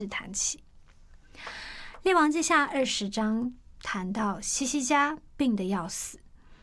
谈起。列王记下20章谈到西西家病得要死，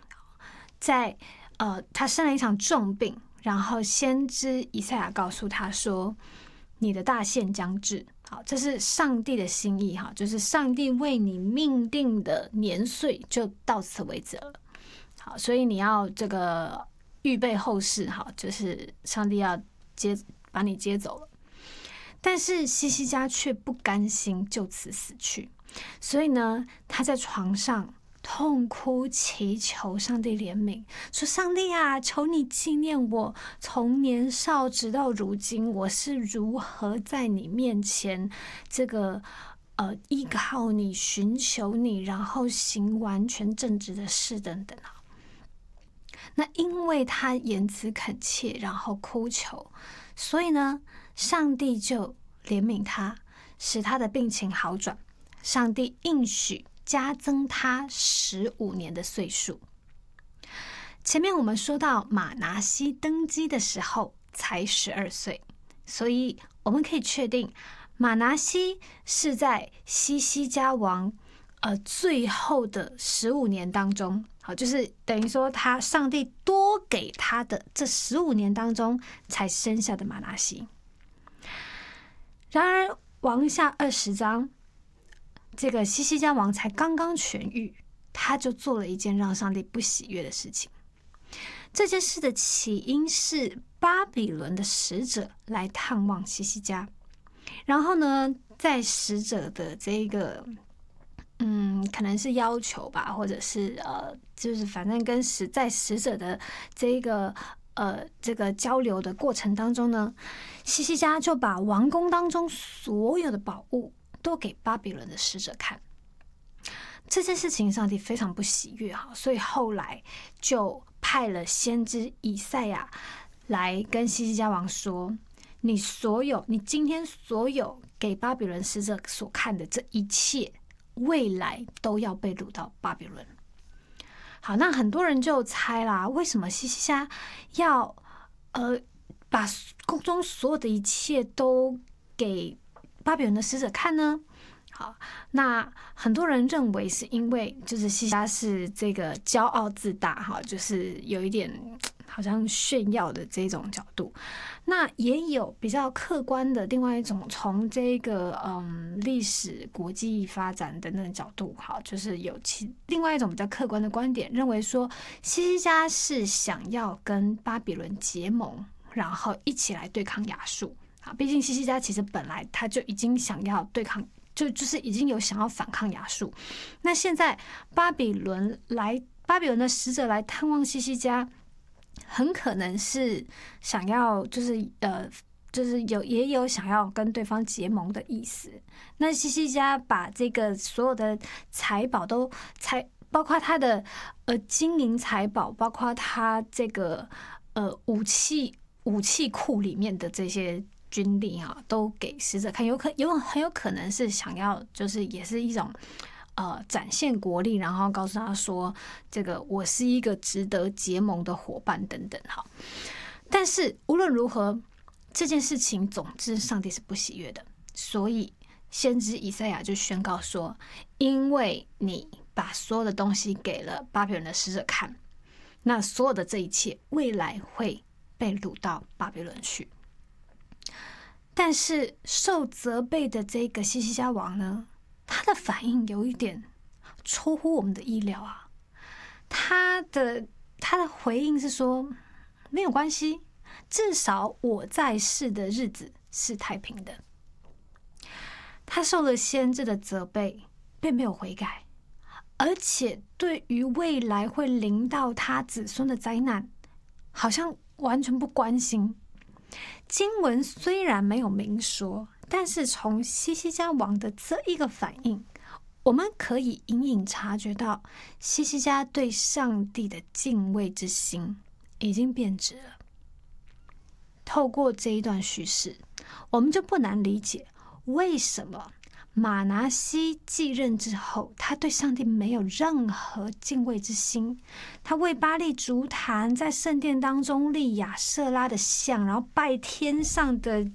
他生了一场重病，然后先知以赛亚告诉他说，你的大限将至。好，这是上帝的心意，就是上帝为你命定的年岁就到此为止了。好，所以你要这个预备后事，就是上帝要把你接走了。但是西西家却不甘心就此死去，所以呢，他在床上痛哭祈求上帝怜悯，说：上帝啊，求你纪念我从年少直到如今，我是如何在你面前这个依靠你、寻求你，然后行完全正直的事等等。那因为他言辞恳切，然后哭求，所以呢，上帝就怜悯他，使他的病情好转。上帝应许加增他15年的岁数。前面我们说到马拿西登基的时候才12岁，所以我们可以确定马拿西是在西西家王最后的15年当中，好，就是等于说上帝多给他的这15年当中才生下的马拿西。然而王下20章，这个西西家王才刚刚痊愈，他就做了一件让上帝不喜悦的事情。这件事的起因是巴比伦的使者来探望西西家，然后呢，在使者的这个可能是要求吧，或者是就是反正跟在使者的这个交流的过程当中呢，西西家就把王宫当中所有的宝物都给巴比伦的使者看。这件事情上帝非常不喜悦，所以后来就派了先知以赛亚来跟西西家王说，你今天所有给巴比伦使者所看的这一切，未来都要被掳到巴比伦。好，那很多人就猜啦，为什么西西家要把宫中所有的一切都给巴比伦的使者看呢？好，那很多人认为是因为就是西西家是这个骄傲自大，就是有一点好像炫耀的这种角度。那也有比较客观的另外一种，从这个历史、国际发展等等的角度，就是有另外一种比较客观的观点，认为说西西家是想要跟巴比伦结盟，然后一起来对抗亚述。毕竟西西家其实本来他就已经想要对抗，就是已经有想要反抗亚述。那现在巴比伦的使者来探望西西家，很可能是想要就是也有想要跟对方结盟的意思。那西西家把这个所有的财宝包括他的金银财宝，包括他这个武器库里面的这些军力都给使者看，很有可能是想要就是也是一种展现国力，然后告诉他说，这个我是一个值得结盟的伙伴等等。好，但是无论如何，这件事情总之上帝是不喜悦的，所以先知以赛亚就宣告说，因为你把所有的东西给了巴比伦的使者看，那所有的这一切未来会被掳到巴比伦去。但是受责备的这个西西家王呢，他的反应有一点出乎我们的意料啊。他的回应是说，没有关系，至少我在世的日子是太平的。他受了先知的责备，并没有悔改，而且对于未来会临到他子孙的灾难，好像完全不关心。经文虽然没有明说，但是从西西家王的这一个反应，我们可以隐隐察觉到西西家对上帝的敬畏之心已经变质了。透过这一段叙事，我们就不难理解为什么马拿西继任之后，他对上帝没有任何敬畏之心。他为巴力筑坛，在圣殿当中立亚舍拉的像，然后拜天上的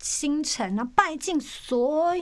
星辰，然后拜尽所